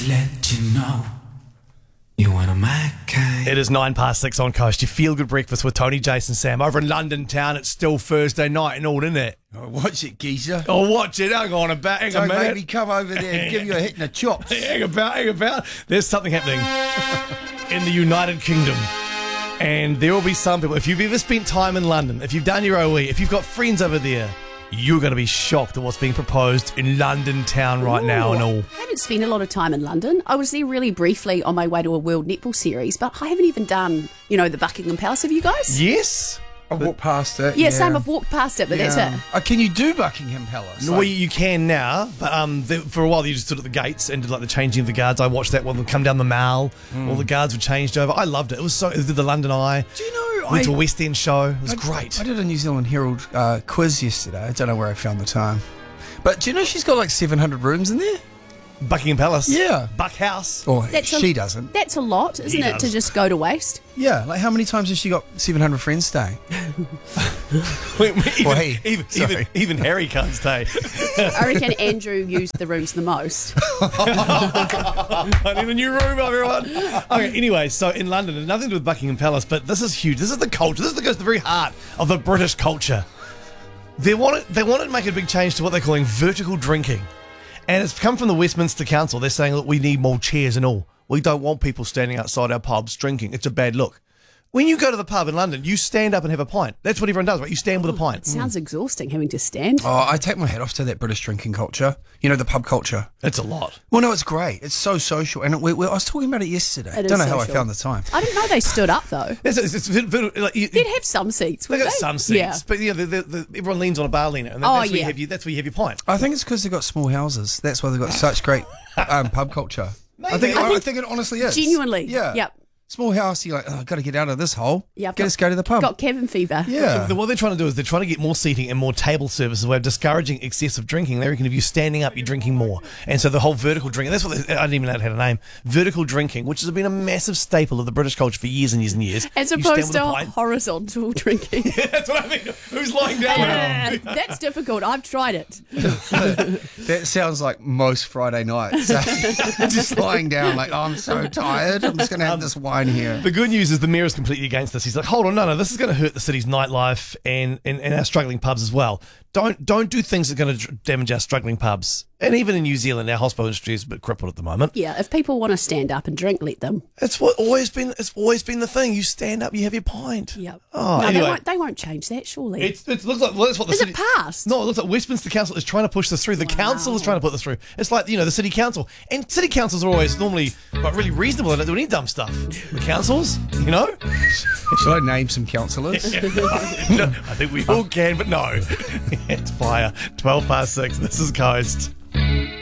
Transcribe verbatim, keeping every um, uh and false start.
Let you know you want a my kind. It is nine past six on Coast. You feel good breakfast with Tony, Jason, Sam. Over in London town, it's still Thursday night and all, isn't it? Oh, watch it, geezer. Oh, watch it. Hang on about. Hang Don't a minute. make me come over there and give you a hit in the chops. Hang about. Hang about. There's something happening in the United Kingdom. And there will be some people, if you've ever spent time in London, if you've done your O E, if you've got friends over there, you're going to be shocked at what's being proposed in London town right Ooh, now and all. I haven't spent a lot of time in London. I was there really briefly on my way to a World Netball Series, but I haven't even done, you know, the Buckingham Palace. Have you guys? Yes. I walked past it. Yeah, same. I've walked past it, but that's it. Uh, can you do Buckingham Palace? No, well, you can now, but um, the, for a while you just stood at the gates and did like the changing of the guards. I watched that one come down the Mall. Mm. All the guards were changed over. I loved it. It was so. It did the London Eye. Do you know? Went I, to a West End show. It was I, great. I did a New Zealand Herald uh, quiz yesterday. I don't know where I found the time. But do you know she's got like seven hundred rooms in there? Buckingham Palace. Yeah. Buck House. Or That's she a, doesn't. That's a lot, isn't He it, does. to just go to waste? Yeah. Like how many times has she got seven hundred friends staying? Wait, wait, even, Well, hey, even, sorry. even, even Harry can't stay. I reckon Andrew used the rooms the most. I need a new room, everyone. Okay, anyway, so in London, it's nothing to do with Buckingham Palace, but this is huge. This is the culture. This goes to the very heart of the British culture. They want they want to make a big change to what they're calling vertical drinking. And it's come from the Westminster Council. They're saying, look, we need more chairs and all. We don't want people standing outside our pubs drinking. It's a bad look. When you go to the pub in London, you stand up and have a pint. That's what everyone does, right? You stand with a pint. It sounds exhausting having to stand. Oh, I take my hat off to that British drinking culture. You know, the pub culture. It's a lot. Well, no, it's great. It's so social. And we, we, I was talking about it yesterday. It is don't know how I social. found the time. I didn't know they stood up, though. It's, it's, it's, it's, like, you, They'd have some seats, they wouldn't got they? some seats, Yeah. but yeah, the, the, the, everyone leans on a bar leaner, and that, Oh, that's, where you yeah. have your, that's where you have your pint. I think it's because they've got small houses. That's why they've got such great um, pub culture. I think, I I, think think it honestly is. Genuinely. Yeah. Yep. Small house, you're like, oh, I've got to get out of this hole. Yeah, I've Get got- us go to the pub. Got cabin fever. yeah. The- What they're trying to do is they're trying to get more seating and more table services. We're discouraging excessive drinking. They reckon if you're standing up, you're drinking more. And so the whole vertical drinking, that's what they, I didn't even know it had a name. Vertical drinking, which has been a massive staple of the British culture for years and years and years. As You stand opposed with to a pint. horizontal drinking. That's what I mean. Who's lying down? Uh, that's difficult. I've tried it. That sounds like most Friday nights. Just lying down like, oh, I'm so tired. I'm just going to have this wine here. The good news is the mayor is completely against this. He's like, hold on, no, no, this is going to hurt the city's nightlife and, and, and our struggling pubs as well. Don't don't do things that are going to damage our struggling pubs. And even in New Zealand, our hospital industry is a bit crippled at the moment. Yeah, if people want to stand up and drink, let them. It's what always been. It's always been the thing. You stand up, you have your pint. Yep. Oh, no, anyway. they, won't, they won't change that, surely. It's, it looks like well, that's what the Is city. it passed? No, it looks like Westminster Council is trying to push this through. The council is trying to put this through. It's like, you know, the city council. And city councils are always normally like, really reasonable. They don't do any dumb stuff. The councils, you know? Should I name some councillors? No, I think we all can, but no. It's fire. twelve past six. This is Coast.